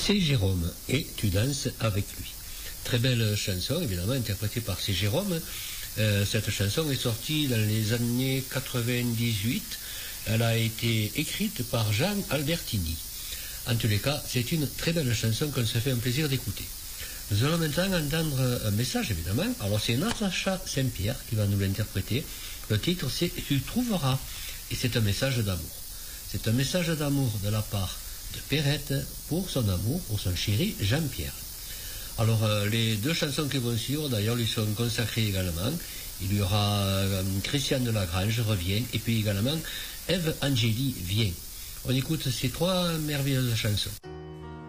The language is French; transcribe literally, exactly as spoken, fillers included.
C'est Jérôme et tu danses avec lui. Très belle chanson, évidemment, interprétée par C'est Jérôme. Euh, cette chanson est sortie dans les années quatre-vingt-dix-huit. Elle a été écrite par Jean Albertini. En tous les cas, c'est une très belle chanson qu'on se fait un plaisir d'écouter. Nous allons maintenant entendre un message, évidemment. Alors, c'est Natacha Saint-Pierre qui va nous l'interpréter. Le titre, c'est « Tu trouveras ». Et c'est un message d'amour. C'est un message d'amour de la part de Perrette pour son amour, pour son chéri Jean-Pierre. Alors, euh, les deux chansons qui vont suivre, d'ailleurs, lui sont consacrées également. Il y aura euh, Christiane de Lagrange revient, et puis également Ève Angéli vient. On écoute ces trois merveilleuses chansons.